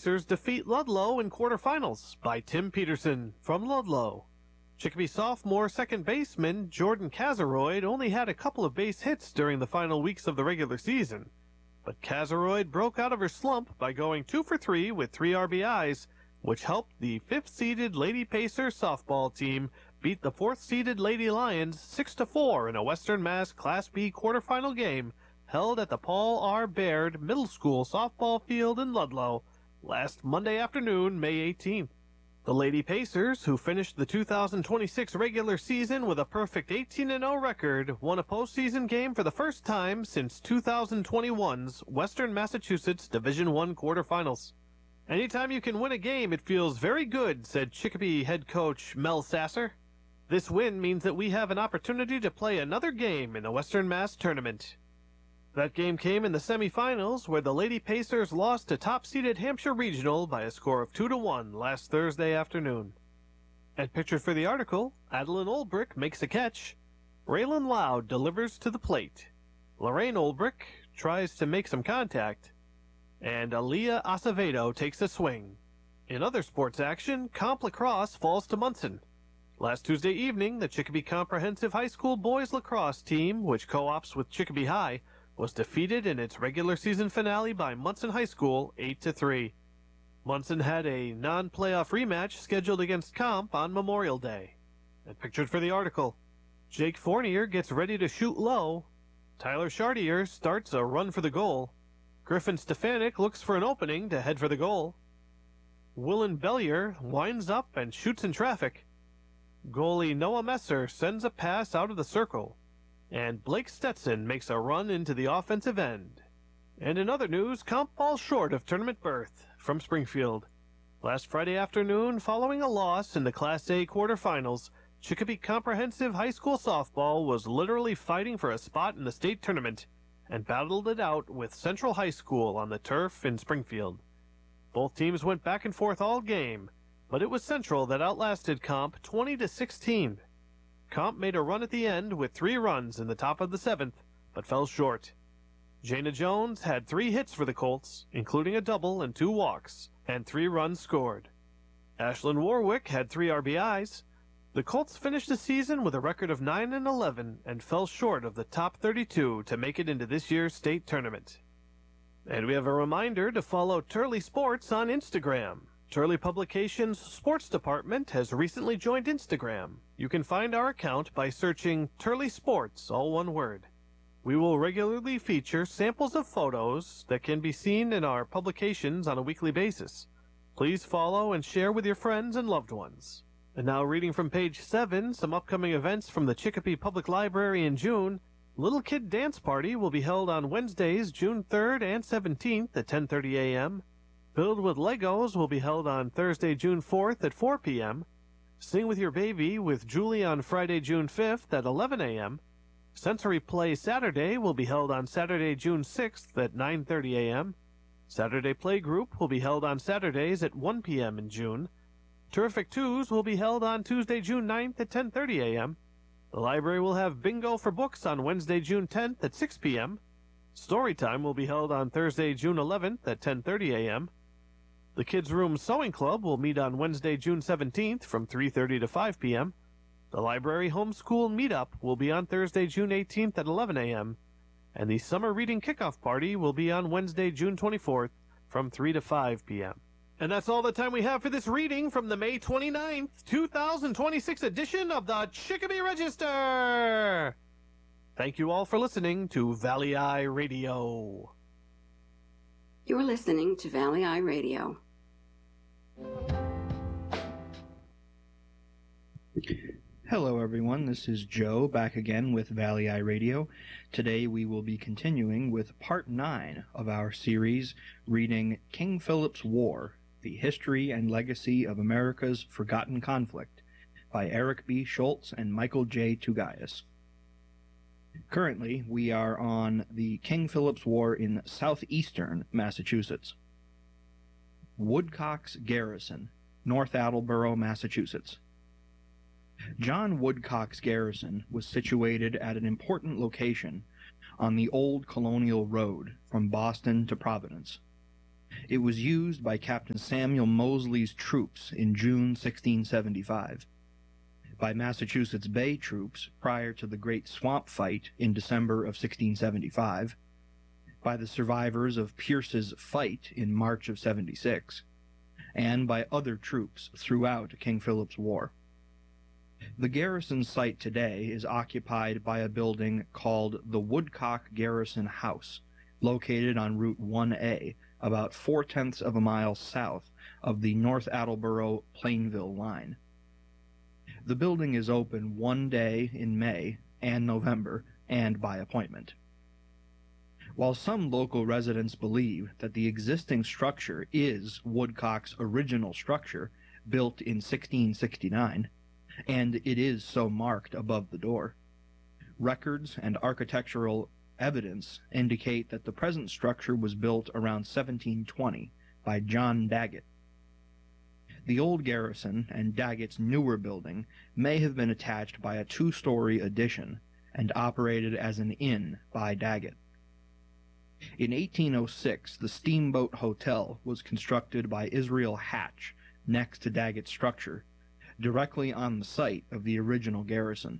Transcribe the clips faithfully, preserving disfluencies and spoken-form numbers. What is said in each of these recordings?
Pacers defeat Ludlow in quarterfinals by Tim Peterson from Ludlow. Chicopee sophomore second baseman Jordan Kazeroid only had a couple of base hits during the final weeks of the regular season, but Kazeroid broke out of her slump by going two for three with three R B Is, which helped the fifth-seeded Lady Pacers softball team beat the fourth-seeded Lady Lions six to four in a Western Mass Class B quarterfinal game held at the Paul R. Baird Middle School softball field in Ludlow last Monday afternoon, May eighteenth. The Lady Pacers, who finished the two thousand twenty-six regular season with a perfect eighteen and oh record, won a postseason game for the first time since two thousand twenty-one's Western Massachusetts Division I quarterfinals. "Anytime you can win a game, it feels very good," said Chicopee head coach Mel Sasser. "This win means that we have an opportunity to play another game in the Western Mass tournament." That game came in the semifinals, where the Lady Pacers lost to top-seeded Hampshire Regional by a score of two to one last Thursday afternoon. And pictured for the article, Adeline Olbrich makes a catch. Raylan Loud delivers to the plate. Lorraine Olbrich tries to make some contact. And Aaliyah Acevedo takes a swing. In other sports action, Comp Lacrosse falls to Munson. Last Tuesday evening, the Chicopee Comprehensive High School boys lacrosse team, which co-ops with Chicopee High, was defeated in its regular season finale by Munson High School eight to three. Munson had a non-playoff rematch scheduled against Comp on Memorial Day. And pictured for the article, Jake Fournier gets ready to shoot low. Tyler Chartier starts a run for the goal. Griffin Stefanik looks for an opening to head for the goal. Willen Bellier winds up and shoots in traffic. Goalie Noah Messer sends a pass out of the circle. And Blake Stetson makes a run into the offensive end. And in other news, Comp falls short of tournament berth from Springfield. Last Friday afternoon, following a loss in the Class A quarterfinals, Chicopee Comprehensive High School softball was literally fighting for a spot in the state tournament and battled it out with Central High School on the turf in Springfield. Both teams went back and forth all game, but it was Central that outlasted Comp twenty to sixteen. Comp made a run at the end with three runs in the top of the seventh, but fell short. Jana Jones had three hits for the Colts, including a double and two walks, and three runs scored. Ashlyn Warwick had three R B Is. The Colts finished the season with a record of nine and eleven and fell short of the top thirty-two to make it into this year's state tournament. And we have a reminder to follow Turley Sports on Instagram. Turley Publications' sports department has recently joined Instagram. You can find our account by searching Turley Sports, all one word. We will regularly feature samples of photos that can be seen in our publications on a weekly basis. Please follow and share with your friends and loved ones. And now reading from page seven, some upcoming events from the Chicopee Public Library in June. Little Kid Dance Party will be held on Wednesdays, June third and seventeenth at ten thirty a.m. Build with Legos will be held on Thursday, June fourth at four p.m. Sing with Your Baby with Julie on Friday, June fifth at eleven a.m. Sensory Play Saturday will be held on Saturday, June sixth at nine thirty a.m. Saturday Play Group will be held on Saturdays at one p.m. in June. Terrific Twos will be held on Tuesday, June ninth at ten thirty a.m. The library will have Bingo for Books on Wednesday, June tenth at six p.m. Storytime will be held on Thursday, June eleventh at ten thirty a.m. The Kids Room Sewing Club will meet on Wednesday, June seventeenth from three thirty to five p.m. The Library Homeschool Meetup will be on Thursday, June eighteenth at eleven a.m. And the Summer Reading Kickoff Party will be on Wednesday, June twenty-fourth from three to five p.m. And that's all the time we have for this reading from the May twenty-ninth, two thousand twenty-six edition of the Chicopee Register. Thank you all for listening to Valley Eye Radio. You're listening to Valley Eye Radio. Hello everyone, this is Joe back again with Valley Eye Radio. Today we will be continuing with part nine of our series reading King Philip's War, The History and Legacy of America's Forgotten Conflict by Eric B. Schultz and Michael J. Tugayas. Currently we are on the King Philip's War in southeastern Massachusetts. Woodcock's Garrison, North Attleboro, Massachusetts. John Woodcock's garrison was situated at an important location on the old colonial road from Boston to Providence. It was used by Captain Samuel Mosley's troops in June sixteen seventy-five, by Massachusetts Bay troops prior to the Great Swamp Fight in December of sixteen seventy-five, by the survivors of Pierce's fight in March of seventy-six, and by other troops throughout King Philip's War. The garrison site today is occupied by a building called the Woodcock Garrison House, located on Route one A, about four-tenths of a mile south of the North Attleboro-Plainville line. The building is open one day in May and November, and by appointment. While some local residents believe that the existing structure is Woodcock's original structure, built in sixteen sixty-nine, and it is so marked above the door, records and architectural evidence indicate that the present structure was built around seventeen twenty by John Daggett. The old garrison and Daggett's newer building may have been attached by a two-story addition and operated as an inn by Daggett. In eighteen oh six, the Steamboat Hotel was constructed by Israel Hatch next to Daggett's structure, directly on the site of the original garrison.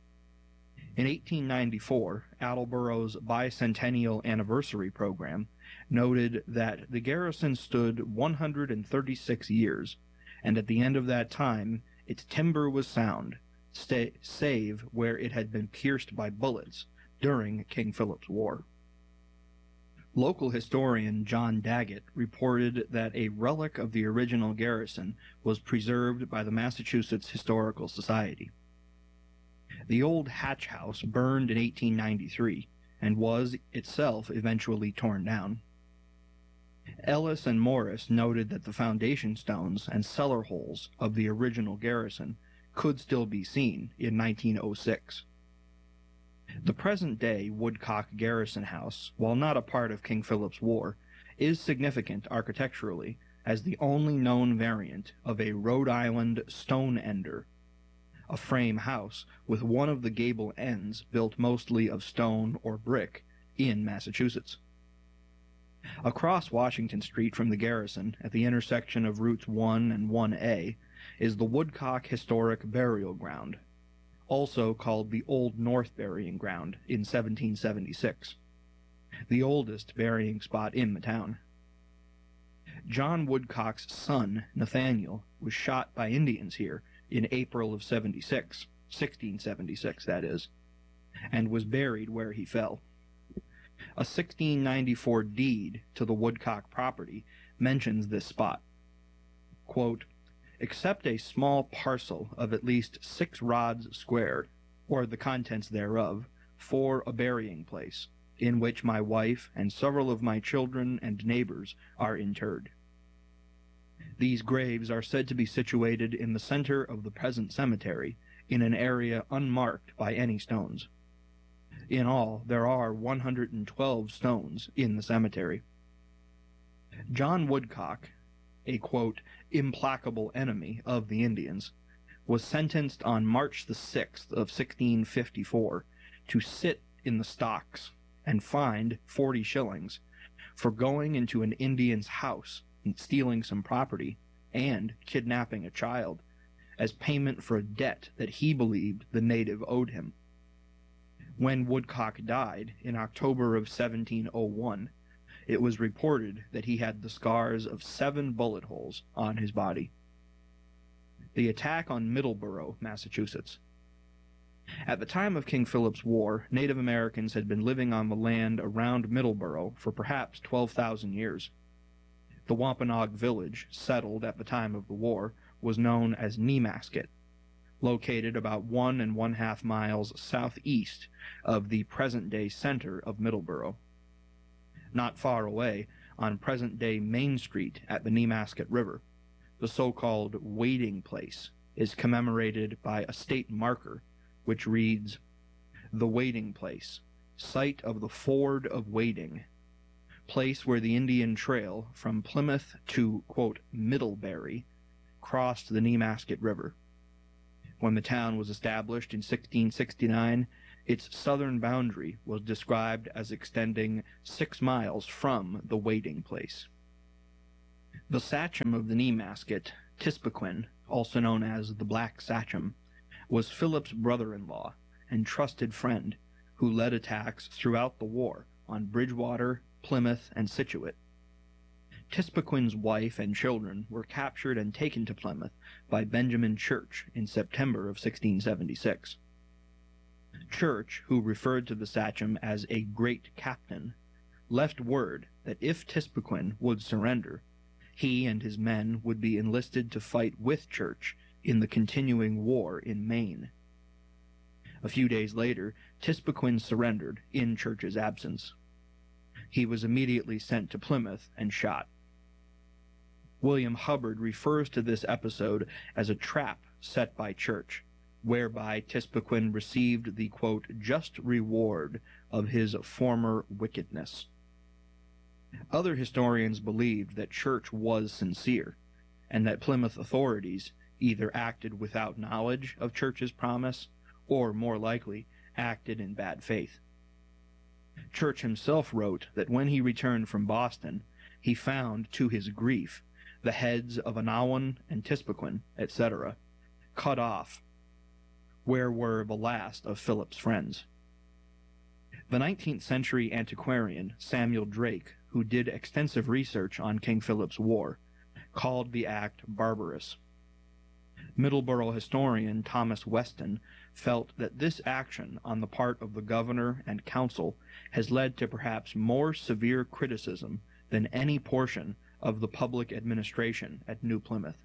In eighteen ninety-four, Attleboro's bicentennial anniversary program noted that the garrison stood one hundred thirty-six years, and at the end of that time its timber was sound, sta- save where it had been pierced by bullets during King Philip's War. Local historian John Daggett reported that a relic of the original garrison was preserved by the Massachusetts Historical Society. The old Hatch House burned in eighteen ninety-three and was itself eventually torn down. Ellis and Morris noted that the foundation stones and cellar holes of the original garrison could still be seen in nineteen oh six. The present-day Woodcock Garrison House, while not a part of King Philip's War, is significant architecturally as the only known variant of a Rhode Island stone ender, a frame house with one of the gable ends built mostly of stone or brick in Massachusetts. Across Washington Street from the garrison, at the intersection of Routes one and one A, is the Woodcock Historic Burial Ground, also called the Old North Burying Ground, in seventeen seventy-six, the oldest burying spot in the town. John Woodcock's son, Nathaniel, was shot by Indians here in April of seventy-six, sixteen seventy-six, that is, and was buried where he fell. A sixteen ninety-four deed to the Woodcock property mentions this spot. Quote, "Except a small parcel of at least six rods square, or the contents thereof, for a burying place, in which my wife and several of my children and neighbors are interred." These graves are said to be situated in the center of the present cemetery, in an area unmarked by any stones. In all, there are one hundred twelve stones in the cemetery. John Woodcock, a, quote, implacable enemy of the Indians, was sentenced on March the sixth of sixteen fifty-four to sit in the stocks and fined forty shillings for going into an Indian's house and stealing some property and kidnapping a child as payment for a debt that he believed the native owed him. When Woodcock died in October of seventeen oh one, it was reported that he had the scars of seven bullet holes on his body. The attack on Middleborough, Massachusetts. At the time of King Philip's War, Native Americans had been living on the land around Middleborough for perhaps twelve thousand years. The Wampanoag village, settled at the time of the war, was known as Nemasket, located about one and one-half miles southeast of the present-day center of Middleborough. Not far away, on present-day Main Street at the Nemasket River, the so-called Wading Place is commemorated by a state marker which reads, "The Wading Place, site of the Ford of Wading, place where the Indian Trail from Plymouth to, quote, Middlebury crossed the Nemasket River." When the town was established in sixteen sixty-nine, its southern boundary was described as extending six miles from the Wading Place. The sachem of the Nemaskett, Tispiquin, also known as the Black Sachem, was Philip's brother-in-law and trusted friend who led attacks throughout the war on Bridgewater, Plymouth, and Scituate. Tispiquin's wife and children were captured and taken to Plymouth by Benjamin Church in September of sixteen seventy-six. Church, who referred to the sachem as a great captain, left word that if Tispiquin would surrender, he and his men would be enlisted to fight with Church in the continuing war in Maine. A few days later, Tispiquin surrendered in Church's absence. He was immediately sent to Plymouth and shot. William Hubbard refers to this episode as a trap set by Church, whereby Tispiquin received the, quote, just reward of his former wickedness. Other historians believed that Church was sincere, and that Plymouth authorities either acted without knowledge of Church's promise, or, more likely, acted in bad faith. Church himself wrote that when he returned from Boston, he found, to his grief, the heads of Anawan and Tispiquin, et cetera, cut off, where were the last of Philip's friends. The nineteenth century antiquarian Samuel Drake, who did extensive research on King Philip's War, called the act barbarous. Middleborough historian Thomas Weston felt that this action on the part of the governor and council has led to perhaps more severe criticism than any portion of the public administration at New Plymouth.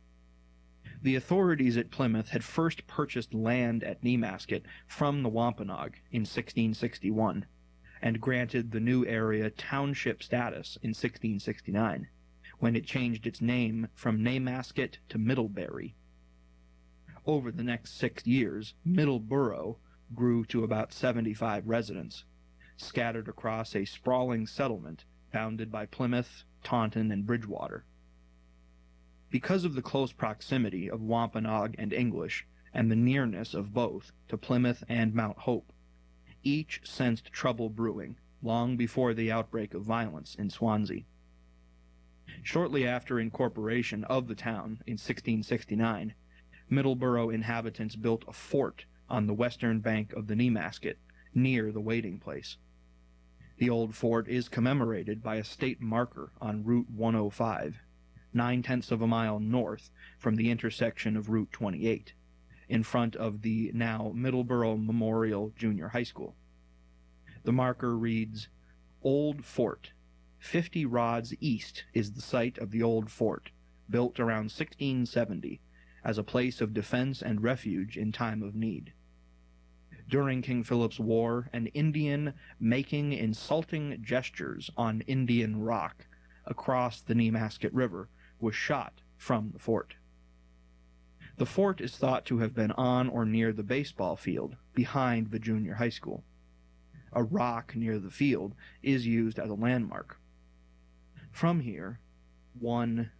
The authorities at Plymouth had first purchased land at Nemaskett from the Wampanoag in sixteen sixty-one, and granted the new area township status in sixteen sixty-nine, when it changed its name from Nemaskett to Middlebury. Over the next six years, Middleborough grew to about seventy-five residents, scattered across a sprawling settlement bounded by Plymouth, Taunton, and Bridgewater. Because of the close proximity of Wampanoag and English, and the nearness of both to Plymouth and Mount Hope, each sensed trouble brewing long before the outbreak of violence in Swansea. Shortly after incorporation of the town in sixteen sixty-nine, Middleborough inhabitants built a fort on the western bank of the Nemaskett, near the waiting place. The old fort is commemorated by a state marker on Route one oh five, nine-tenths of a mile north from the intersection of Route twenty-eight, in front of the now Middleborough Memorial Junior High School. The marker reads, Old Fort. Fifty rods east is the site of the old fort, built around sixteen seventy, as a place of defense and refuge in time of need. During King Philip's War, an Indian making insulting gestures on Indian Rock across the Nemaskett River was shot from the fort. The fort is thought to have been on or near the baseball field behind the junior high school. A rock near the field is used as a landmark. From here, one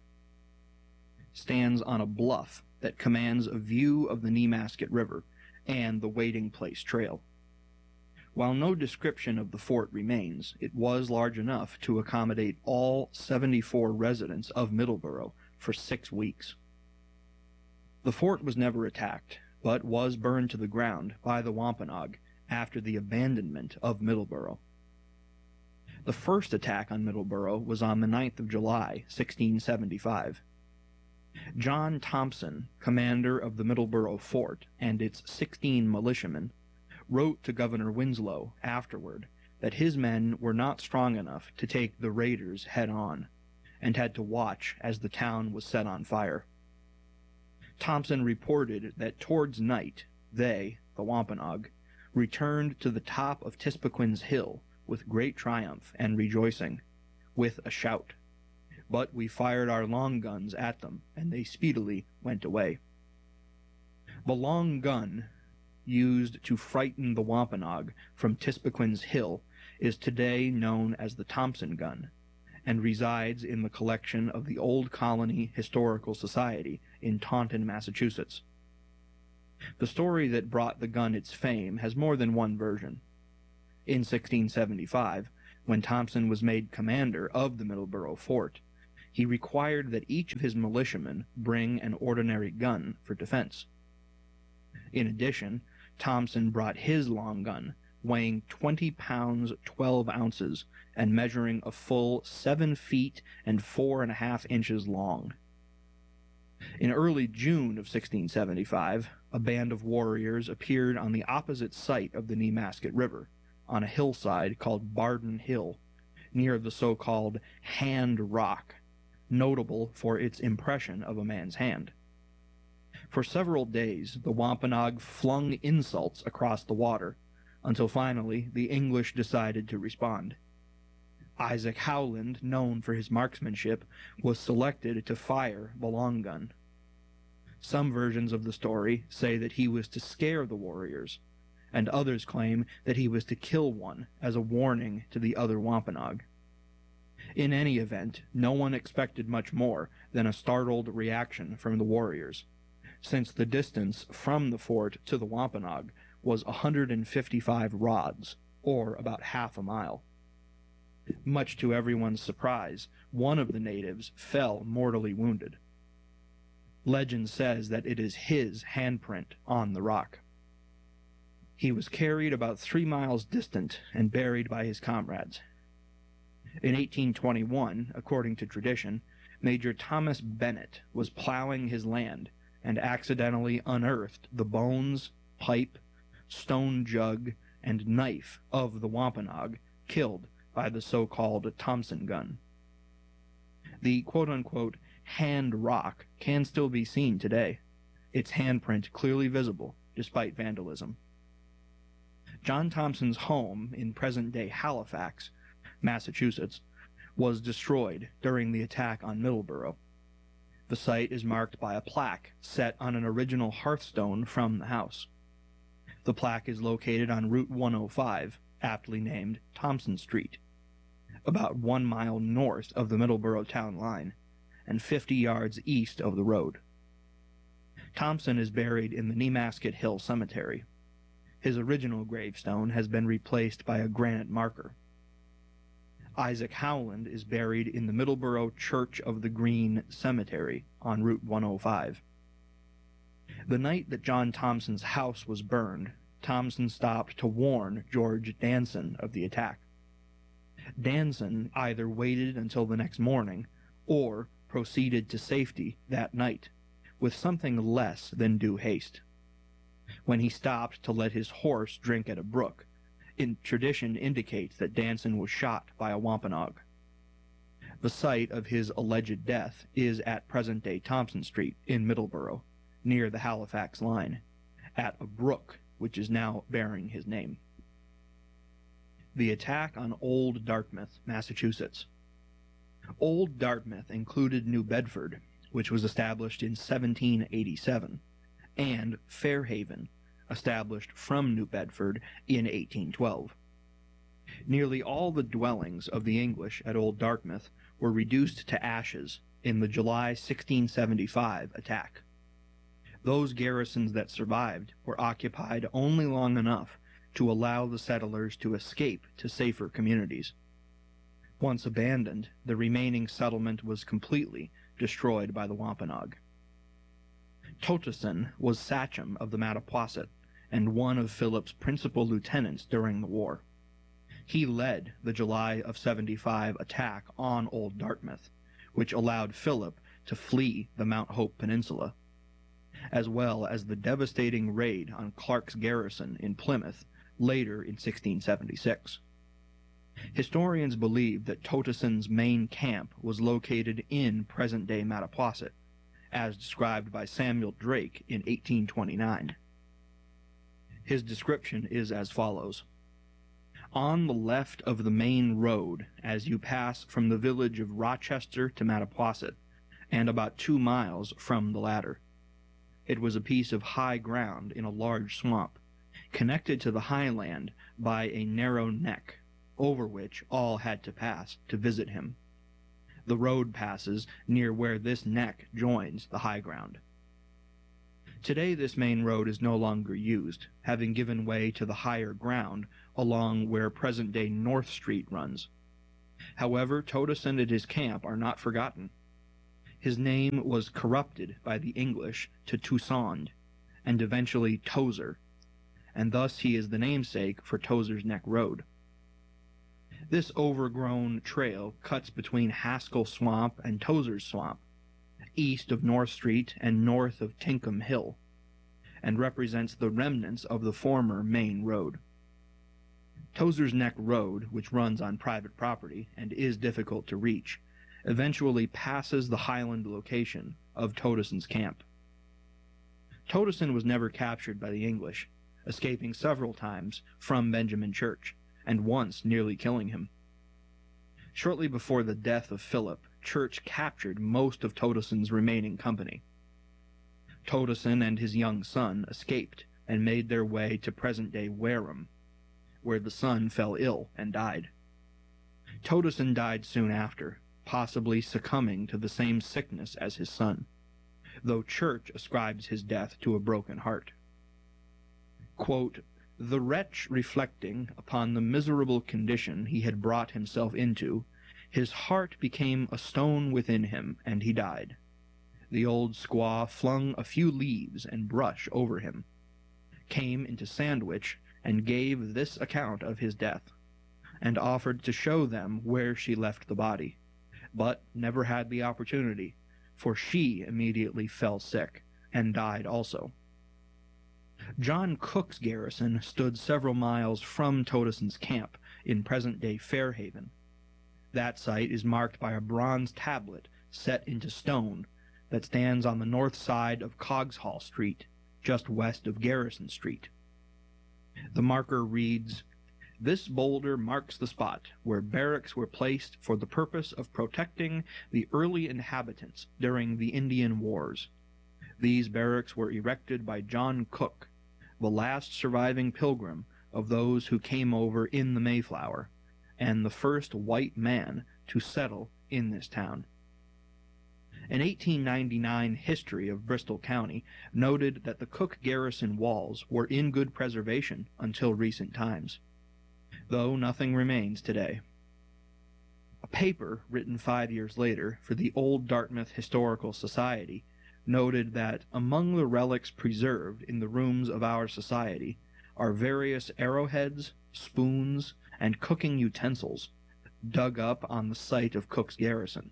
stands on a bluff that commands a view of the Nemaskett River and the Waiting Place Trail. While no description of the fort remains, it was large enough to accommodate all seventy-four residents of Middleborough for six weeks. The fort was never attacked, but was burned to the ground by the Wampanoag after the abandonment of Middleborough. The first attack on Middleborough was on the ninth of July, sixteen seventy-five. John Thompson, commander of the Middleborough fort and its sixteen militiamen, wrote to Governor Winslow afterward that his men were not strong enough to take the raiders head-on, and had to watch as the town was set on fire. Thompson reported that towards night they, the Wampanoag, returned to the top of Tispiquin's Hill with great triumph and rejoicing, with a shout. But we fired our long guns at them, and they speedily went away. The long gun used to frighten the Wampanoag from Tispiquin's Hill is today known as the Thompson gun, and resides in the collection of the Old Colony Historical Society in Taunton, Massachusetts. The story that brought the gun its fame has more than one version. In sixteen seventy-five, when Thompson was made commander of the Middleborough fort, he required that each of his militiamen bring an ordinary gun for defense. In addition, Thompson brought his long gun, weighing twenty pounds twelve ounces and measuring a full seven feet and four and a half inches long. In early June of sixteen seventy-five, a band of warriors appeared on the opposite site of the Nemasket River, on a hillside called Barden Hill, near the so-called Hand Rock, notable for its impression of a man's hand. For several days, the Wampanoag flung insults across the water, until finally the English decided to respond. Isaac Howland, known for his marksmanship, was selected to fire the long gun. Some versions of the story say that he was to scare the warriors, and others claim that he was to kill one as a warning to the other Wampanoag. In any event, no one expected much more than a startled reaction from the warriors, since the distance from the fort to the Wampanoag was one hundred fifty-five rods, or about half a mile. Much to everyone's surprise, one of the natives fell mortally wounded. Legend says that it is his handprint on the rock. He was carried about three miles distant and buried by his comrades. In eighteen twenty-one, according to tradition, Major Thomas Bennett was plowing his land and accidentally unearthed the bones, pipe, stone jug, and knife of the Wampanoag killed by the so-called Thompson gun. The quote-unquote Hand Rock can still be seen today, its handprint clearly visible despite vandalism. John Thompson's home in present-day Halifax, Massachusetts, was destroyed during the attack on Middleborough. The site is marked by a plaque set on an original hearthstone from the house. The plaque is located on Route one oh five, aptly named Thompson Street, about one mile north of the Middleborough town line, and fifty yards east of the road. Thompson is buried in the Nemasket Hill Cemetery. His original gravestone has been replaced by a granite marker. Isaac Howland is buried in the Middleborough Church of the Green Cemetery on Route one oh five. The night that John Thompson's house was burned, Thompson stopped to warn George Danson of the attack. Danson either waited until the next morning or proceeded to safety that night, with something less than due haste. When he stopped to let his horse drink at a brook, in tradition indicates that Danson was shot by a Wampanoag. The site of his alleged death is at present-day Thompson Street in Middleborough, near the Halifax line, at a brook which is now bearing his name. The attack on Old Dartmouth, Massachusetts. Old Dartmouth included New Bedford, which was established in seventeen eighty-seven, and Fairhaven, established from New Bedford in eighteen twelve. Nearly all the dwellings of the English at Old Dartmouth were reduced to ashes in the July sixteen seventy-five attack. Those garrisons that survived were occupied only long enough to allow the settlers to escape to safer communities. Once abandoned, the remaining settlement was completely destroyed by the Wampanoag. Toteson was sachem of the Mattapoisett and one of Philip's principal lieutenants during the war. He led the July of seventy-five attack on Old Dartmouth, which allowed Philip to flee the Mount Hope Peninsula, as well as the devastating raid on Clark's garrison in Plymouth later in sixteen seventy-six. Historians believe that Toteson's main camp was located in present-day Mattapoisett, as described by Samuel Drake in eighteen twenty-nine. His description is as follows. On the left of the main road, as you pass from the village of Rochester to Mattapoisett, and about two miles from the latter. It was a piece of high ground in a large swamp, connected to the highland by a narrow neck, over which all had to pass to visit him. The road passes near where this neck joins the high ground. Today this main road is no longer used, having given way to the higher ground along where present-day North Street runs. However, Toteson and his camp are not forgotten, His name was corrupted by the English to Toussaint, and eventually Tozer, and thus he is the namesake for Tozer's Neck Road. This overgrown trail cuts between Haskell Swamp and Tozer's Swamp, east of North Street and north of Tinkham Hill, and represents the remnants of the former main road. Tozer's Neck Road, which runs on private property and is difficult to reach, eventually passes the Highland location of Todeson's camp. Todeson was never captured by the English, escaping several times from Benjamin Church, and once nearly killing him. Shortly before the death of Philip, Church captured most of Todeson's remaining company. Todeson and his young son escaped and made their way to present-day Wareham, where the son fell ill and died. Todeson died soon after, possibly succumbing to the same sickness as his son, though Church ascribes his death to a broken heart. Quote, "The wretch, reflecting upon the miserable condition he had brought himself into, his heart became a stone within him, and he died. The old squaw flung a few leaves and brush over him, came into Sandwich, and gave this account of his death, and offered to show them where she left the body, but never had the opportunity, for she immediately fell sick, and died also." John Cook's garrison stood several miles from Todeson's camp in present-day Fairhaven. That site is marked by a bronze tablet set into stone that stands on the north side of Cogshall Street, just west of Garrison Street. The marker reads, "This boulder marks the spot where barracks were placed for the purpose of protecting the early inhabitants during the Indian Wars. These barracks were erected by John Cook, the last surviving pilgrim of those who came over in the Mayflower, and the first white man to settle in this town." An eighteen ninety-nine history of Bristol County noted that the Cook garrison walls were in good preservation until recent times, though nothing remains today. A paper written five years later for the Old Dartmouth Historical Society noted that among the relics preserved in the rooms of our society are various arrowheads, spoons, and cooking utensils dug up on the site of Cook's garrison.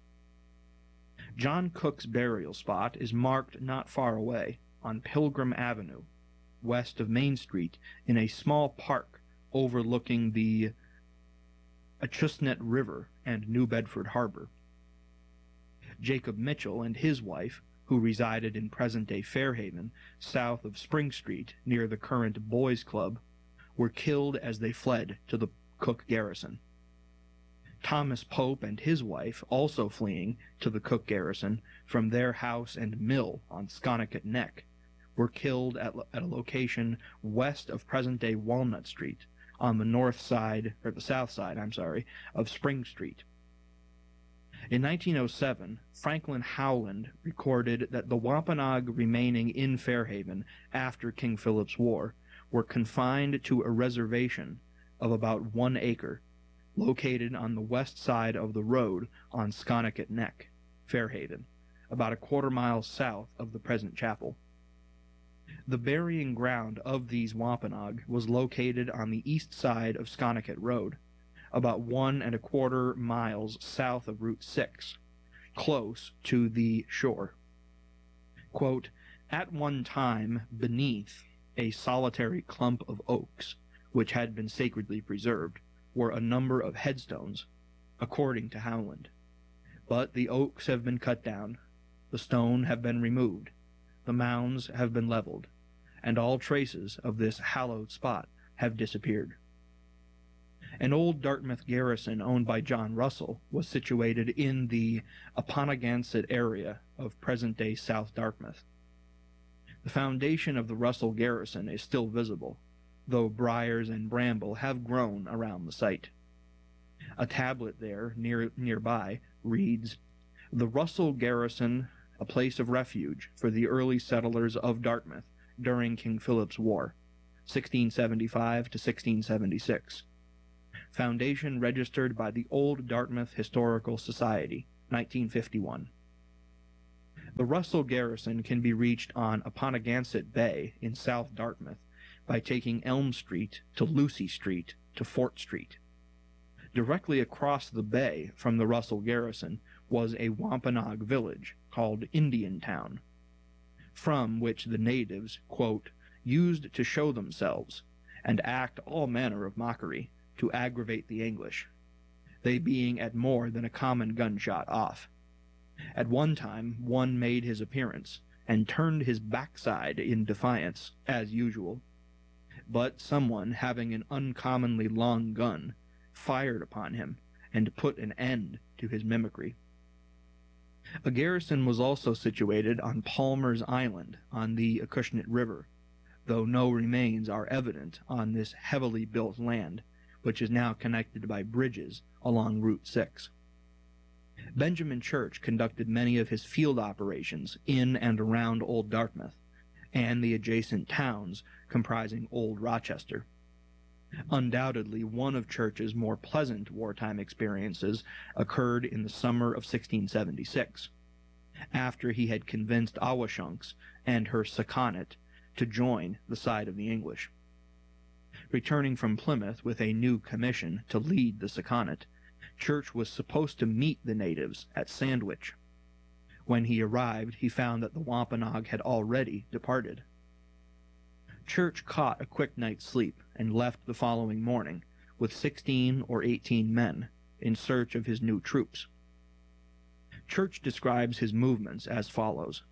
John Cook's burial spot is marked not far away, on Pilgrim Avenue, west of Main Street, in a small park overlooking the Achusettsnet River and New Bedford Harbor. Jacob Mitchell and his wife, who resided in present-day Fairhaven, south of Spring Street, near the current Boys Club, were killed as they fled to the Cook garrison. Thomas Pope and his wife, also fleeing to the Cook garrison from their house and mill on Sconnecut Neck, were killed at, at a location west of present-day Walnut Street, on the north side, or the south side, I'm sorry, of Spring Street. In nineteen oh seven, Franklin Howland recorded that the Wampanoag remaining in Fairhaven after King Philip's War were confined to a reservation of about one acre, located on the west side of the road on Sconnecut Neck, Fairhaven, about a quarter mile south of the present chapel. The burying ground of these Wampanoag was located on the east side of Sconnecut Road, about one and a quarter miles south of Route six, close to the shore. Quote, "At one time, beneath a solitary clump of oaks, which had been sacredly preserved, were a number of headstones, according to Howland. But the oaks have been cut down, the stone have been removed, the mounds have been leveled, and all traces of this hallowed spot have disappeared." An old Dartmouth garrison owned by John Russell was situated in the Apponeganset area of present-day South Dartmouth. The foundation of the Russell garrison is still visible, though briars and bramble have grown around the site. A tablet there, near nearby, reads, "The Russell garrison, a place of refuge for the early settlers of Dartmouth during King Philip's War, sixteen seventy-five to sixteen seventy-six. Foundation registered by the Old Dartmouth Historical Society, nineteen fifty-one. The Russell garrison can be reached on Apponeganset Bay in South Dartmouth by taking Elm Street to Lucy Street to Fort Street. Directly across the bay from the Russell garrison was a Wampanoag village called Indiantown, from which the natives, quote, used to show themselves and act all manner of mockery to aggravate the English, they being at more than a common gunshot off. At one time one made his appearance, and turned his backside in defiance, as usual, but someone having an uncommonly long gun fired upon him, and put an end to his mimicry. A garrison was also situated on Palmer's Island on the Acushnet River, though no remains are evident on this heavily built land, which is now connected by bridges along Route six. Benjamin Church conducted many of his field operations in and around Old Dartmouth, and the adjacent towns comprising Old Rochester. Undoubtedly, one of Church's more pleasant wartime experiences occurred in the summer of sixteen seventy-six, after he had convinced Awashunks and her Sakonnet to join the side of the English. Returning from Plymouth with a new commission to lead the Sakonnet, Church was supposed to meet the natives at Sandwich. When he arrived, he found that the Wampanoag had already departed. Church caught a quick night's sleep and left the following morning with sixteen or eighteen men in search of his new troops. Church describes his movements as follows.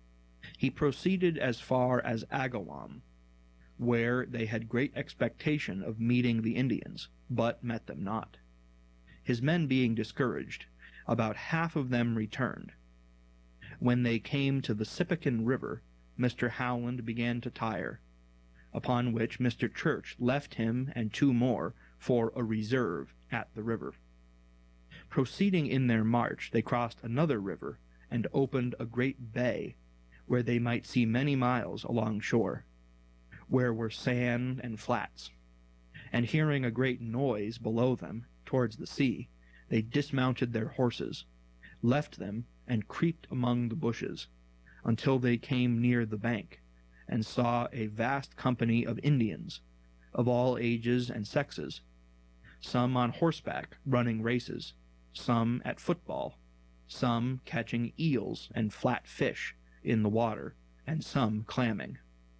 He proceeded as far as Agawam, where they had great expectation of meeting the Indians, but met them not. His men being discouraged, about half of them returned. When they came to the Sippaken River, Mister Howland began to tire, upon which Mister Church left him and two more for a reserve at the river. Proceeding in their march, they crossed another river and opened a great bay, where they might see many miles along shore, where were sand and flats. And hearing a great noise below them, towards the sea, they dismounted their horses, left them, and creeped among the bushes, until they came near the bank, and saw a vast company of Indians, of all ages and sexes, some on horseback running races, some at football, some catching eels and flat fish in the water, and some clamming.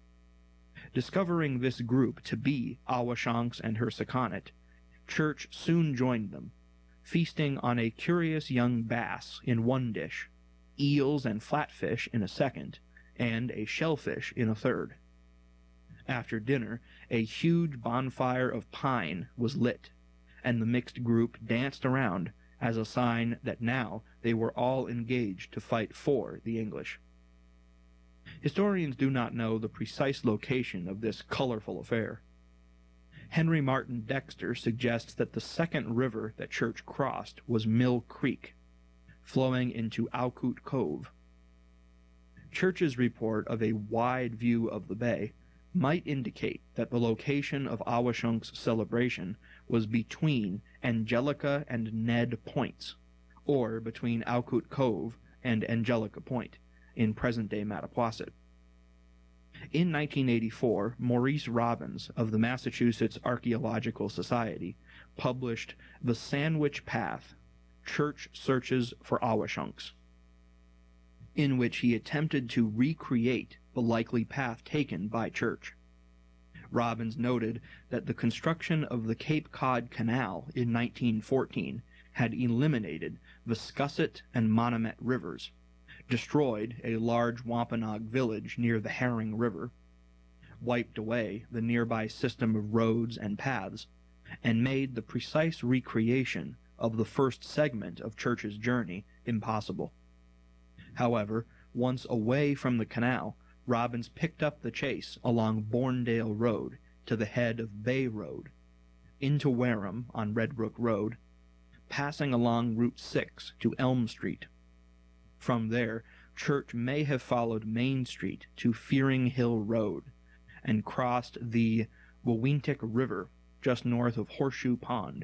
Discovering this group to be Awashonks and her Sakonnet, Church soon joined them, feasting on a curious young bass in one dish, eels and flatfish in a second, and a shellfish in a third. After dinner, a huge bonfire of pine was lit, and the mixed group danced around as a sign that now they were all engaged to fight for the English. Historians do not know the precise location of this colorful affair. Henry Martin Dexter suggests that the second river that Church crossed was Mill Creek, flowing into Aucoot Cove. Church's report of a wide view of the bay might indicate that the location of Awashunk's celebration was between Angelica and Ned Points, or between Aucoot Cove and Angelica Point, in present-day Mattapoisett. In nineteen eighty-four, Maurice Robbins of the Massachusetts Archaeological Society published The Sandwich Path, Church Searches for Awashunks, in which he attempted to recreate the likely path taken by Church. Robbins noted that the construction of the Cape Cod Canal in nineteen fourteen had eliminated the Scusset and Monomet rivers, destroyed a large Wampanoag village near the Herring River, wiped away the nearby system of roads and paths, and made the precise recreation of the first segment of Church's journey impossible. However, once away from the canal, Robbins picked up the chase along Bourndale Road to the head of Bay Road, into Wareham on Red Brook Road, passing along Route six to Elm Street. From there, Church may have followed Main Street to Fearing Hill Road and crossed the Wawintic River just north of Horseshoe Pond.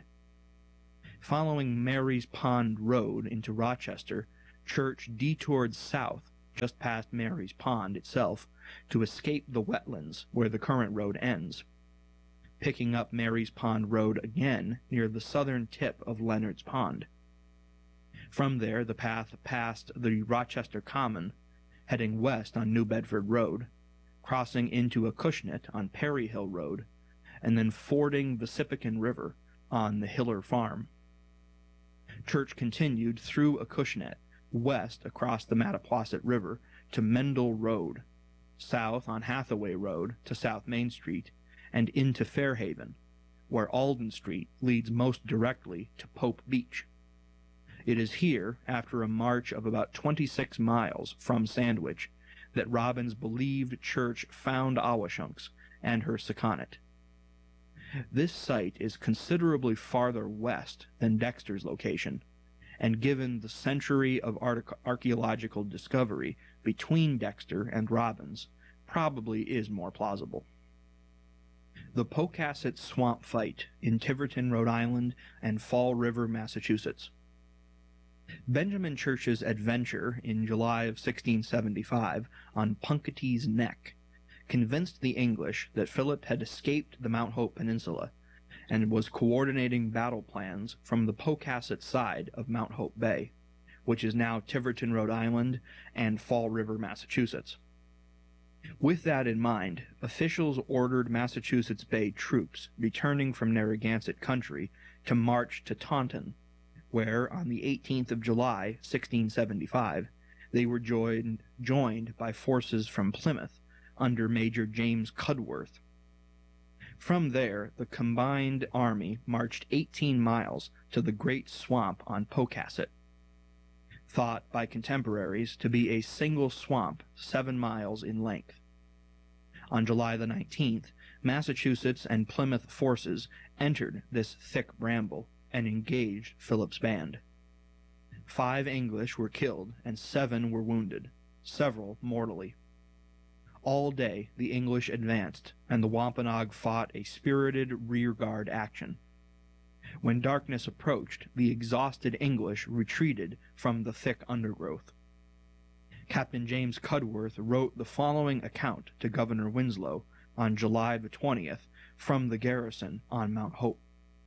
Following Mary's Pond Road into Rochester, Church detoured south just past Mary's Pond itself to escape the wetlands where the current road ends, picking up Mary's Pond Road again near the southern tip of Leonard's Pond. From there, the path passed the Rochester Common, heading west on New Bedford Road, crossing into Acushnet on Perry Hill Road, and then fording the Sippican River on the Hiller Farm. Church continued through Acushnet, west across the Mattapoisett River to Mendel Road, south on Hathaway Road to South Main Street, and into Fairhaven, where Alden Street leads most directly to Pope Beach. It is here, after a march of about twenty-six miles from Sandwich, that Robbins believed Church found Awashunks and her Sakonnet. This site is considerably farther west than Dexter's location, and given the century of archaeological discovery between Dexter and Robbins, probably is more plausible. The Pocasset Swamp Fight in Tiverton, Rhode Island, and Fall River, Massachusetts. Benjamin Church's adventure in July of sixteen seventy-five on Punkatee's Neck convinced the English that Philip had escaped the Mount Hope Peninsula and was coordinating battle plans from the Pocasset side of Mount Hope Bay, which is now Tiverton, Rhode Island, and Fall River, Massachusetts. With that in mind, officials ordered Massachusetts Bay troops returning from Narragansett country to march to Taunton, where on the eighteenth of July, sixteen seventy-five, they were joined, joined by forces from Plymouth under Major James Cudworth. From there, the combined army marched eighteen miles to the Great Swamp on Pocasset, thought by contemporaries to be a single swamp seven miles in length. On July the nineteenth, Massachusetts and Plymouth forces entered this thick bramble and engaged Philip's band. Five English were killed and seven were wounded, several mortally. All day the English advanced, and the Wampanoag fought a spirited rearguard action. When darkness approached, the exhausted English retreated from the thick undergrowth. Captain James Cudworth wrote the following account to Governor Winslow on July the twentieth from the garrison on Mount Hope.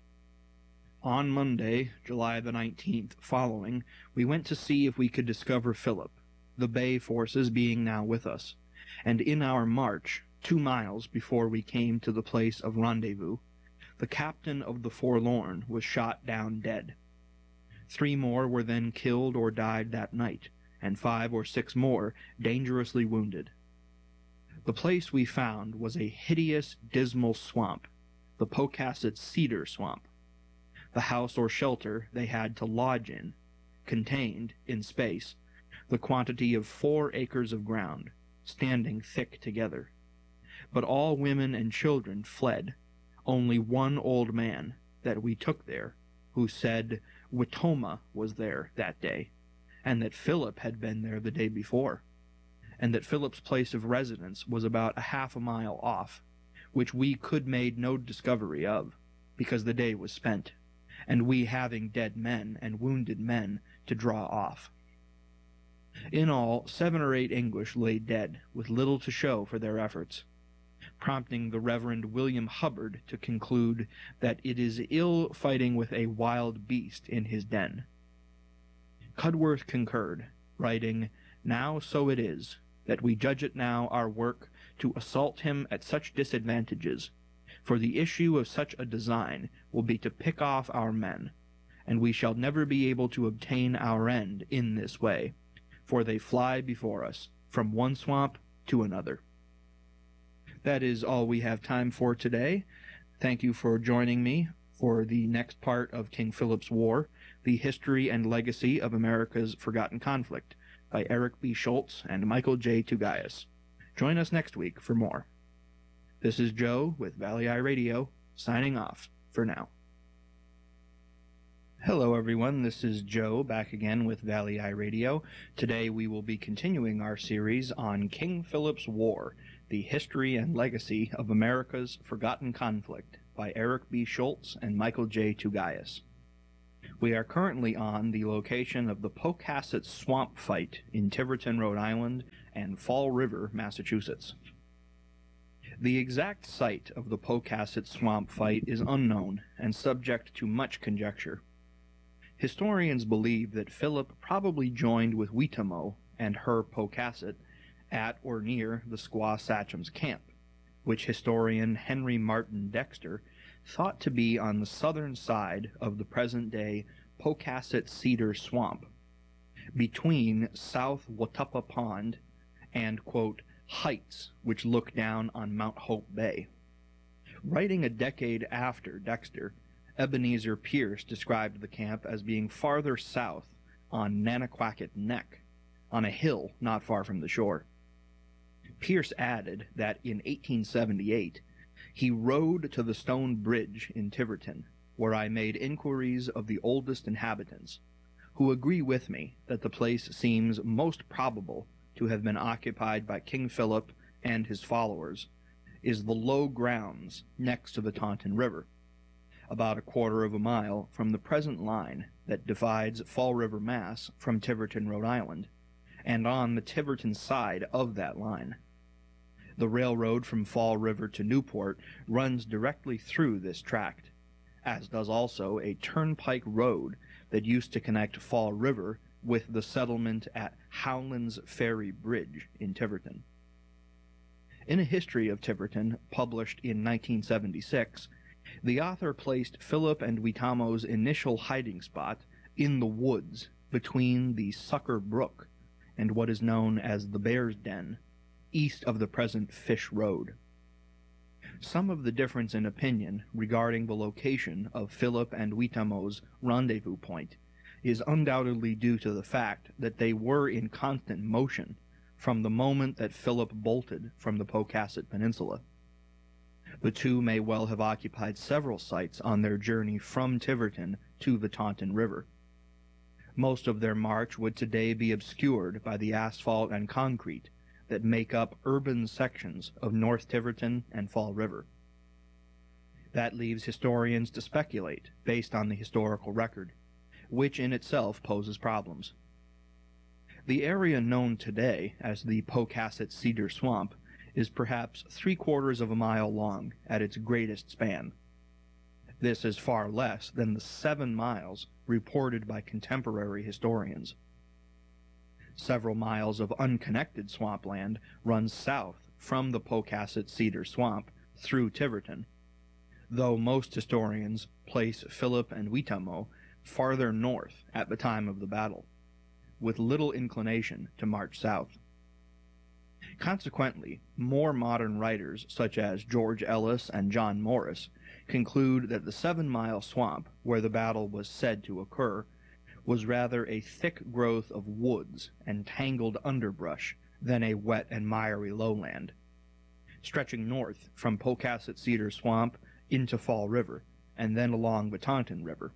On Monday, July the nineteenth following, we went to see if we could discover Philip, the Bay forces being now with us, and in our march, two miles before we came to the place of rendezvous, the captain of the Forlorn was shot down dead. Three more were then killed or died that night, and five or six more dangerously wounded. The place we found was a hideous, dismal swamp, the Pocasset Cedar Swamp. The house or shelter they had to lodge in contained, in space, the quantity of four acres of ground, standing thick together. But all women and children fled. Only one old man that we took there, who said Witoma was there that day, and that Philip had been there the day before, and that Philip's place of residence was about a half a mile off, which we could made no discovery of, because the day was spent, and we having dead men and wounded men to draw off. In all, seven or eight English lay dead, with little to show for their efforts, prompting the Reverend William Hubbard to conclude that it is ill fighting with a wild beast in his den. Cudworth concurred, writing, "Now so it is, that we judge it now our work to assault him at such disadvantages, for the issue of such a design will be to pick off our men, and we shall never be able to obtain our end in this way, for they fly before us, from one swamp to another." That is all we have time for today. Thank you for joining me for the next part of King Philip's War, The History and Legacy of America's Forgotten Conflict, by Eric B. Schultz and Michael J. Tugayas. Join us next week for more. This is Joe with Valley Eye Radio, signing off for now. Hello everyone, this is Joe back again with Valley Eye Radio. Today we will be continuing our series on King Philip's War, The History and Legacy of America's Forgotten Conflict, by Eric B. Schultz and Michael J. Tugayas. We are currently on the location of the Pocasset Swamp Fight in Tiverton, Rhode Island, and Fall River, Massachusetts. The exact site of the Pocasset Swamp Fight is unknown and subject to much conjecture. Historians believe that Philip probably joined with Weetamo and her Pocasset at or near the Squaw Sachem's camp, which historian Henry Martin Dexter thought to be on the southern side of the present-day Pocasset Cedar Swamp, between South Watuppa Pond and, quote, heights which look down on Mount Hope Bay. Writing a decade after Dexter, Ebenezer Pierce described the camp as being farther south on Nanaquacket Neck, on a hill not far from the shore. Pierce added that in eighteen seventy-eight, he rode to the stone bridge in Tiverton, where I made inquiries of the oldest inhabitants, who agree with me that the place seems most probable to have been occupied by King Philip and his followers, is the low grounds next to the Taunton River, about a quarter of a mile from the present line that divides Fall River, Mass. From Tiverton, Rhode Island, and on the Tiverton side of that line. The railroad from Fall River to Newport runs directly through this tract, as does also a turnpike road that used to connect Fall River with the settlement at Howland's Ferry Bridge in Tiverton. In a history of Tiverton, published in nineteen seventy-six, the author placed Philip and Weetamo's initial hiding spot in the woods between the Sucker Brook and what is known as the Bear's Den, east of the present Fish Road. Some of the difference in opinion regarding the location of Philip and Weetamo's rendezvous point is undoubtedly due to the fact that they were in constant motion from the moment that Philip bolted from the Pocasset Peninsula. The two may well have occupied several sites on their journey from Tiverton to the Taunton River. Most of their march would today be obscured by the asphalt and concrete that make up urban sections of North Tiverton and Fall River. That leaves historians to speculate based on the historical record, which in itself poses problems. The area known today as the Pocasset Cedar Swamp is perhaps three-quarters of a mile long at its greatest span. This is far less than the seven miles reported by contemporary historians. Several miles of unconnected swampland run south from the Pocasset Cedar Swamp through Tiverton, though most historians place Philip and Weetamo farther north at the time of the battle, with little inclination to march south. Consequently, more modern writers such as George Ellis and John Morris conclude that the seven-mile swamp where the battle was said to occur was rather a thick growth of woods and tangled underbrush than a wet and miry lowland, stretching north from Pocasset Cedar Swamp into Fall River and then along the Taunton River.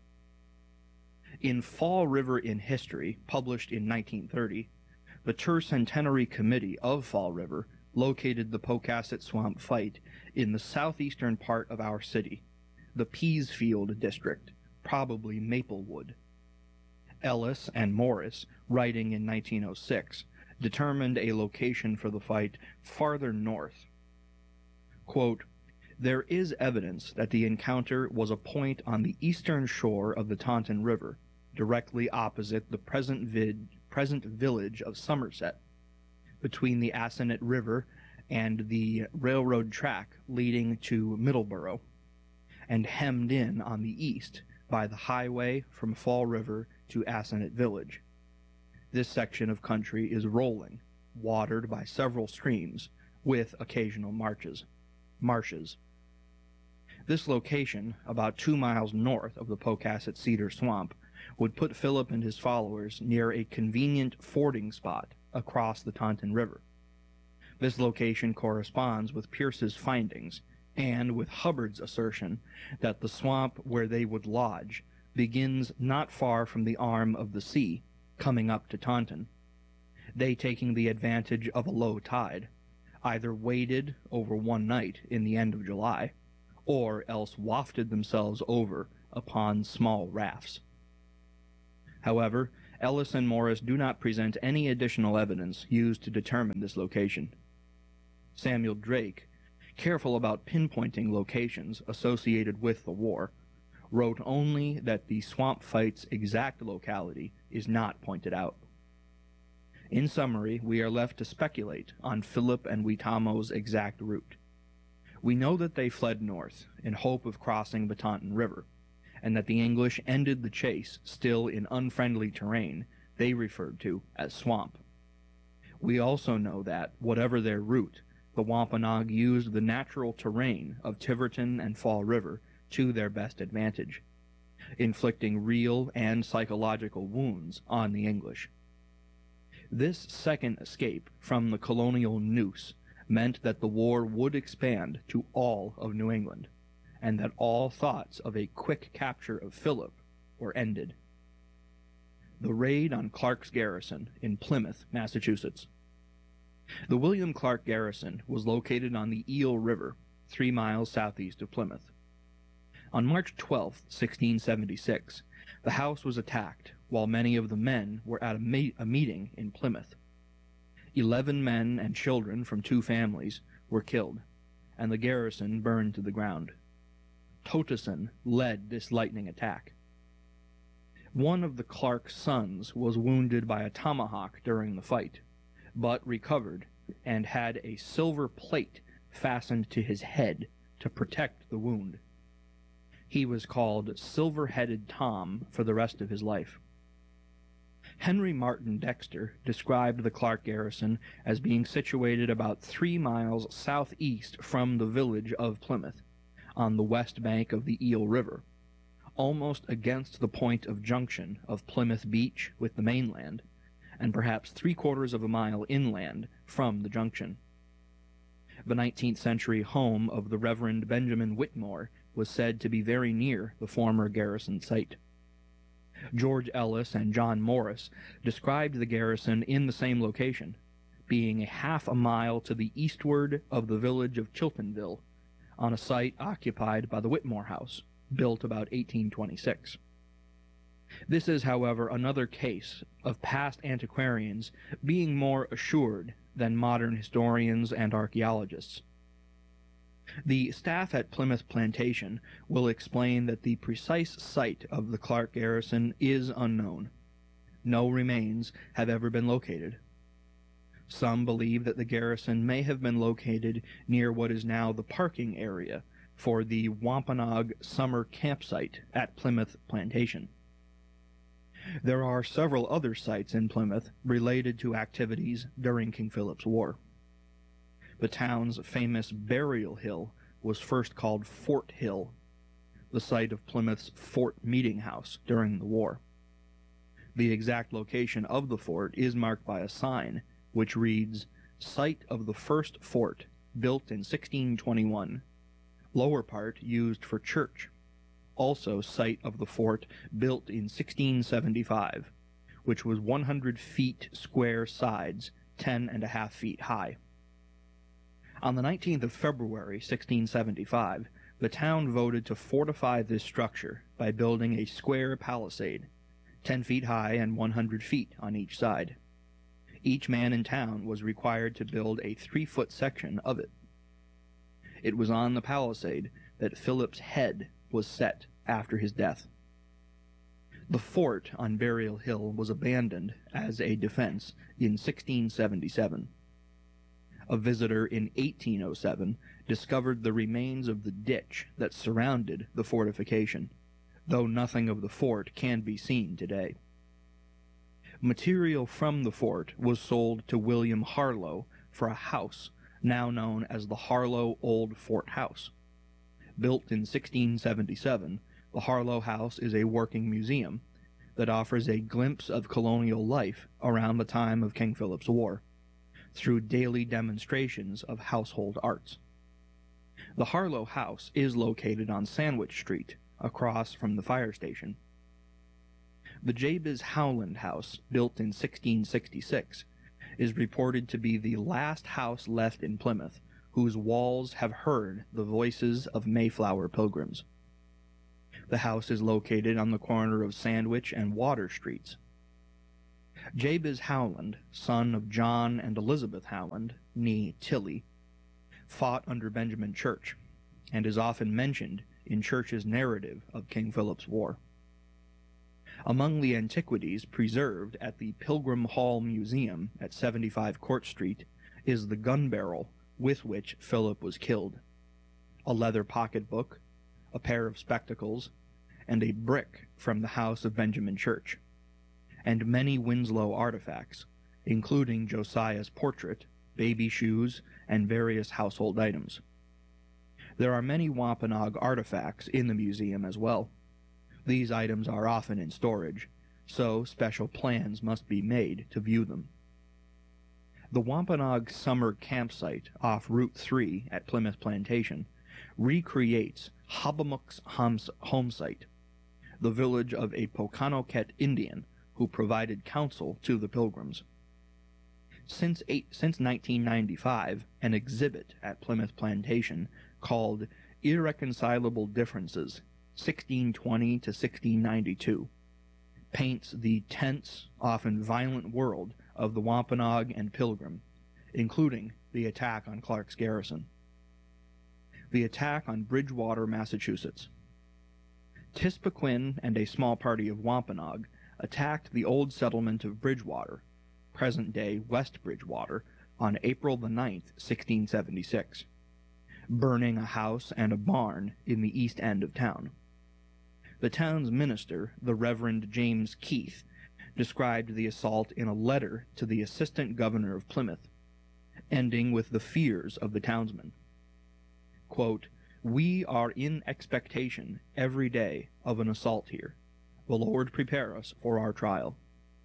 In Fall River in History, published in nineteen thirty, the Tercentenary Committee of Fall River located the Pocasset Swamp Fight in the southeastern part of our city, the Peasfield district, probably Maplewood. Ellis and Morris, writing in nineteen oh six, determined a location for the fight farther north. Quote, "There is evidence that the encounter was a point on the eastern shore of the Taunton River, directly opposite the present, vid, present village of Somerset, between the Assonet River and the railroad track leading to Middleborough, and hemmed in on the east by the highway from Fall River to Assonet Village. This section of country is rolling, watered by several streams, with occasional marches, marshes. This location, about two miles north of the Pocasset Cedar Swamp, would put Philip and his followers near a convenient fording spot across the Taunton River. This location corresponds with Pierce's findings and with Hubbard's assertion that the swamp where they would lodge begins not far from the arm of the sea, coming up to Taunton, they taking the advantage of a low tide, either waded over one night in the end of July, or else wafted themselves over upon small rafts. However, Ellis and Morris do not present any additional evidence used to determine this location. Samuel Drake, careful about pinpointing locations associated with the war, wrote only that the swamp fight's exact locality is not pointed out. In summary, we are left to speculate on Philip and Weetamo's exact route. We know that they fled north in hope of crossing the Taunton River, and that the English ended the chase still in unfriendly terrain they referred to as swamp. We also know that, whatever their route, the Wampanoag used the natural terrain of Tiverton and Fall River to their best advantage, inflicting real and psychological wounds on the English. This second escape from the colonial noose meant that the war would expand to all of New England, and that all thoughts of a quick capture of Philip were ended. The raid on Clark's garrison in Plymouth, Massachusetts. The William Clark garrison was located on the Eel River, three miles southeast of Plymouth. On March twelfth, sixteen seventy-six, the house was attacked while many of the men were at a, me- a meeting in Plymouth. Eleven men and children from two families were killed, and the garrison burned to the ground. Toteson led this lightning attack. One of the Clark sons was wounded by a tomahawk during the fight, but recovered and had a silver plate fastened to his head to protect the wound. He was called Silver-Headed Tom for the rest of his life. Henry Martin Dexter described the Clark garrison as being situated about three miles southeast from the village of Plymouth, on the west bank of the Eel River, almost against the point of junction of Plymouth Beach with the mainland, and perhaps three-quarters of a mile inland from the junction. The nineteenth century home of the Reverend Benjamin Whitmore was said to be very near the former garrison site. George Ellis and John Morris described the garrison in the same location, being a half a mile to the eastward of the village of Chiltonville, on a site occupied by the Whitmore House, built about eighteen twenty-six. This is, however, another case of past antiquarians being more assured than modern historians and archaeologists. The staff at Plymouth Plantation will explain that the precise site of the Clark garrison is unknown. No remains have ever been located. Some believe that the garrison may have been located near what is now the parking area for the Wampanoag Summer Campsite at Plymouth Plantation. There are several other sites in Plymouth related to activities during King Philip's War. The town's famous Burial Hill was first called Fort Hill, the site of Plymouth's Fort Meeting House during the war. The exact location of the fort is marked by a sign, which reads, "Site of the first fort, built in sixteen twenty-one. Lower part used for church. Also site of the fort built in sixteen seventy-five, which was one hundred feet square sides, ten and a half feet high." On the nineteenth of February, sixteen seventy-five, the town voted to fortify this structure by building a square palisade, ten feet high and one hundred feet on each side. Each man in town was required to build a three-foot section of it. It was on the palisade that Philip's head was set after his death. The fort on Burial Hill was abandoned as a defense in sixteen seventy-seven. A visitor in eighteen oh seven discovered the remains of the ditch that surrounded the fortification, though nothing of the fort can be seen today. Material from the fort was sold to William Harlow for a house now known as the Harlow Old Fort House. Built in sixteen seventy-seven, the Harlow House is a working museum that offers a glimpse of colonial life around the time of King Philip's War, through daily demonstrations of household arts. The Harlow House is located on Sandwich Street, across from the fire station. The Jabez Howland House, built in sixteen sixty-six, is reported to be the last house left in Plymouth whose walls have heard the voices of Mayflower pilgrims. The house is located on the corner of Sandwich and Water Streets. Jabez Howland, son of John and Elizabeth Howland, née Tilly, fought under Benjamin Church, and is often mentioned in Church's narrative of King Philip's War. Among the antiquities preserved at the Pilgrim Hall Museum at seventy-five Court Street is the gun barrel with which Philip was killed, a leather pocketbook, a pair of spectacles, and a brick from the house of Benjamin Church, and many Winslow artifacts, including Josiah's portrait, baby shoes, and various household items. There are many Wampanoag artifacts in the museum as well. These items are often in storage, so special plans must be made to view them. The Wampanoag Summer Campsite off Route three at Plymouth Plantation recreates Hobbamook's home site, the village of a Pokanoket Indian who provided counsel to the Pilgrims. Since, eight, since nineteen ninety-five, an exhibit at Plymouth Plantation called Irreconcilable Differences, sixteen twenty to sixteen ninety-two, paints the tense, often violent world of the Wampanoag and Pilgrim, including the attack on Clark's garrison. The attack on Bridgewater, Massachusetts. Tispiquin and a small party of Wampanoag attacked the old settlement of Bridgewater, present-day West Bridgewater, on April the ninth, sixteen seventy-six, burning a house and a barn in the east end of town. The town's minister, the Reverend James Keith, described the assault in a letter to the assistant governor of Plymouth, ending with the fears of the townsmen. Quote, "We are in expectation every day of an assault here. The Lord prepare us for our trial."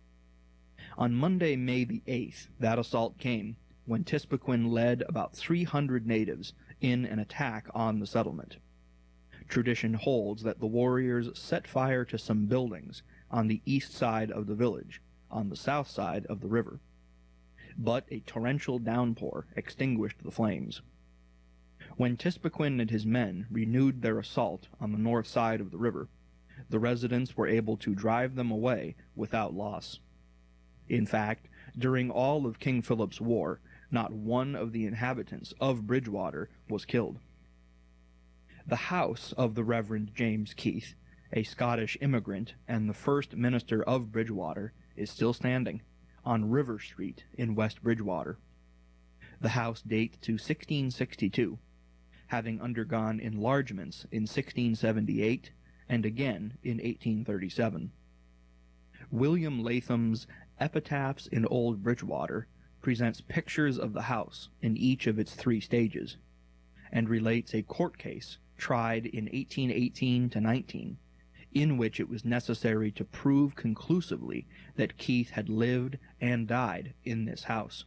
On Monday, May the eighth, that assault came when Tispiquin led about three hundred natives in an attack on the settlement. Tradition holds that the warriors set fire to some buildings on the east side of the village, on the south side of the river. But a torrential downpour extinguished the flames. When Tispiquin and his men renewed their assault on the north side of the river, the residents were able to drive them away without loss. In fact, during all of King Philip's War, not one of the inhabitants of Bridgewater was killed. The house of the Reverend James Keith, a Scottish immigrant and the first minister of Bridgewater, is still standing on River Street in West Bridgewater. The house dates to sixteen sixty-two, having undergone enlargements in sixteen seventy-eight and again in eighteen thirty-seven. William Latham's Epitaphs in Old Bridgewater presents pictures of the house in each of its three stages, and relates a court case tried in eighteen eighteen to nineteen, in which it was necessary to prove conclusively that Keith had lived and died in this house.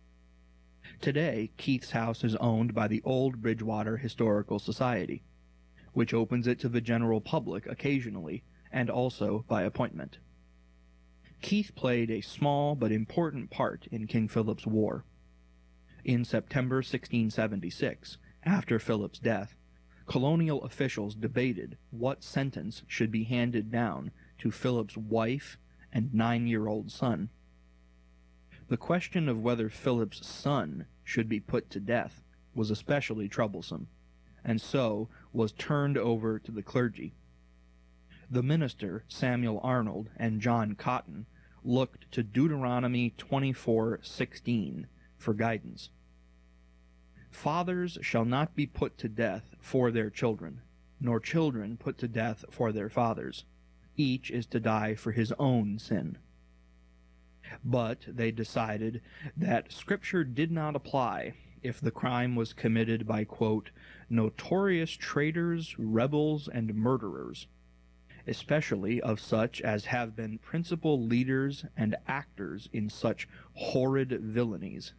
Today, Keith's house is owned by the Old Bridgewater Historical Society, which opens it to the general public occasionally, and also by appointment. Keith played a small but important part in King Philip's War. In September sixteen seventy-six, after Philip's death, colonial officials debated what sentence should be handed down to Philip's wife and nine-year-old son. The question of whether Philip's son should be put to death was especially troublesome, and so was turned over to the clergy. The minister, Samuel Arnold, and John Cotton looked to Deuteronomy twenty-four sixteen for guidance. Fathers shall not be put to death for their children, nor children put to death for their fathers. Each is to die for his own sin. But they decided that Scripture did not apply if the crime was committed by, quote, notorious traitors, rebels, and murderers, especially of such as have been principal leaders and actors in such horrid villainies.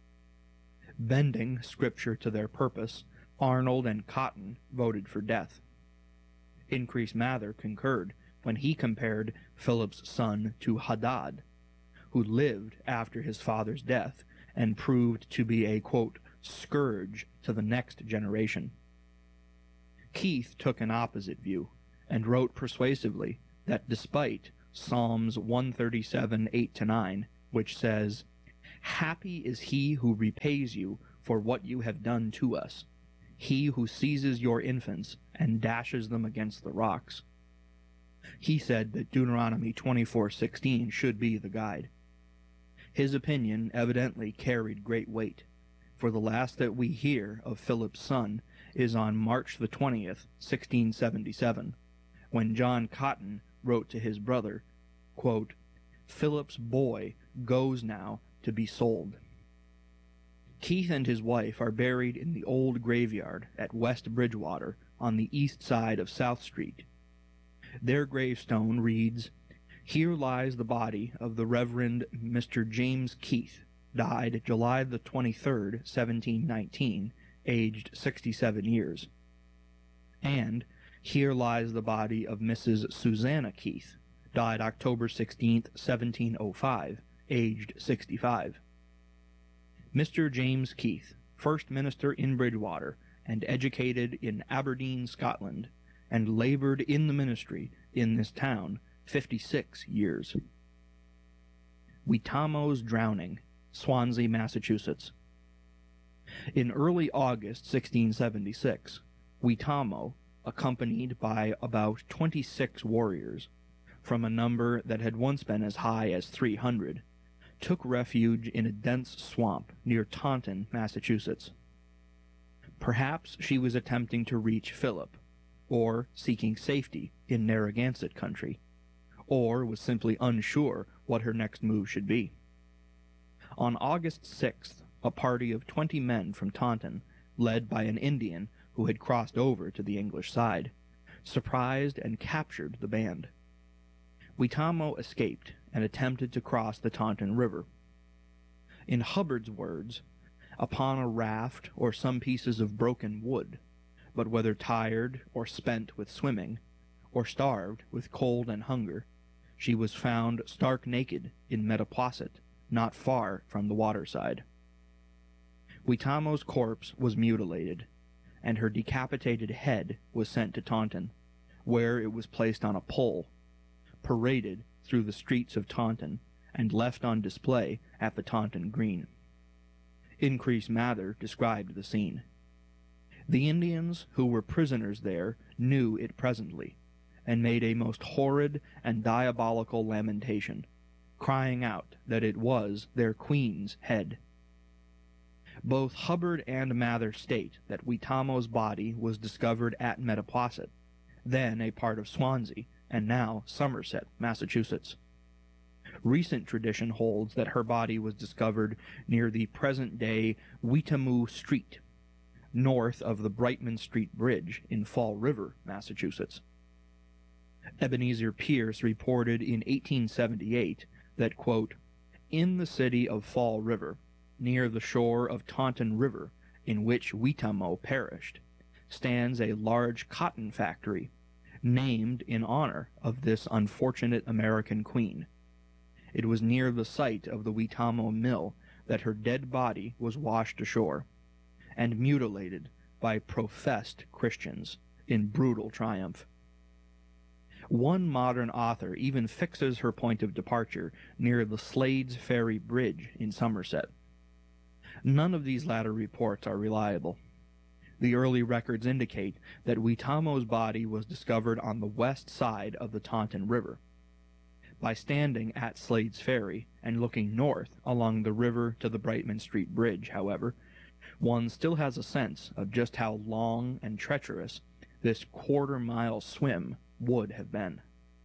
Bending Scripture to their purpose, Arnold and Cotton voted for death. Increase Mather concurred when he compared Philip's son to Hadad, who lived after his father's death and proved to be a, quote, scourge to the next generation. Keith took an opposite view and wrote persuasively that despite Psalms one thirty-seven, eight to nine, which says, "Happy is he who repays you for what you have done to us, he who seizes your infants and dashes them against the rocks." He said that Deuteronomy twenty-four sixteen should be the guide. His opinion evidently carried great weight, for the last that we hear of Philip's son is on March the twentieth, sixteen seventy-seven, when John Cotton wrote to his brother, quote, "Philip's boy goes now to be sold." Keith and his wife are buried in the old graveyard at West Bridgewater on the east side of South Street. Their gravestone reads, "Here lies the body of the Reverend Mister James Keith, died July the twenty-third, seventeen nineteen, aged sixty-seven years." And, "Here lies the body of Missus Susanna Keith, died October sixteenth, seventeen oh five, aged sixty-five. Mister James Keith, first minister in Bridgewater, and educated in Aberdeen, Scotland, and labored in the ministry in this town fifty-six years. Weetamo's drowning, Swansea, Massachusetts. In early August sixteen seventy-six, Weetamo, accompanied by about twenty-six warriors, from a number that had once been as high as three hundred, took refuge in a dense swamp near Taunton, Massachusetts. Perhaps she was attempting to reach Philip, or seeking safety in Narragansett country, or was simply unsure what her next move should be. On August sixth, a party of twenty men from Taunton, led by an Indian who had crossed over to the English side, surprised and captured the band. Weetamo escaped and attempted to cross the Taunton River. In Hubbard's words, "Upon a raft or some pieces of broken wood, but whether tired or spent with swimming, or starved with cold and hunger, she was found stark naked in Metaposset, not far from the waterside." Weetamo's corpse was mutilated, and her decapitated head was sent to Taunton, where it was placed on a pole, paraded through the streets of Taunton, and left on display at the Taunton Green. Increase Mather described the scene. "The Indians who were prisoners there knew it presently, and made a most horrid and diabolical lamentation, crying out that it was their queen's head." Both Hubbard and Mather state that Weetamo's body was discovered at Metaposset, then a part of Swansea, and now Somerset, Massachusetts. Recent tradition holds that her body was discovered near the present-day Weetamoo Street, north of the Brightman Street Bridge in Fall River, Massachusetts. Ebenezer Pierce reported in eighteen seventy-eight that, quote, "In the city of Fall River, near the shore of Taunton River, in which Weetamo perished, stands a large cotton factory, named in honor of this unfortunate American queen. It was near the site of the Weetamo mill that her dead body was washed ashore, and mutilated by professed Christians in brutal triumph." One modern author even fixes her point of departure near the Slades Ferry Bridge in Somerset. None of these latter reports are reliable. The early records indicate that Weetamo's body was discovered on the west side of the Taunton River. By standing at Slades Ferry and looking north along the river to the Brightman Street Bridge, however, one still has a sense of just how long and treacherous this quarter-mile swim would have been.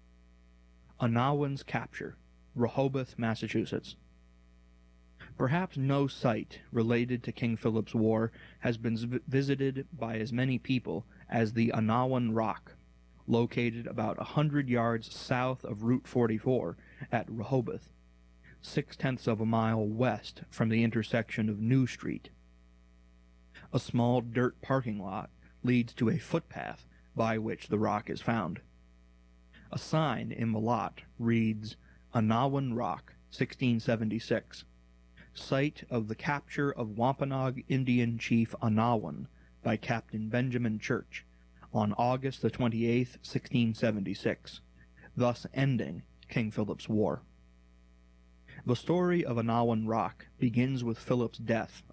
Anawan's capture, Rehoboth, Massachusetts. Perhaps no site related to King Philip's War has been visited by as many people as the Anawan Rock, located about a hundred yards south of Route forty-four at Rehoboth, six-tenths of a mile west from the intersection of New Street. A small dirt parking lot leads to a footpath by which the rock is found. A sign in the lot reads, "Anawan Rock, sixteen seventy-six. Site of the capture of Wampanoag Indian Chief Anawan by Captain Benjamin Church on August the twenty-eighth, sixteen seventy-six, thus ending King Philip's War. The story of Anawan Rock begins with Philip's death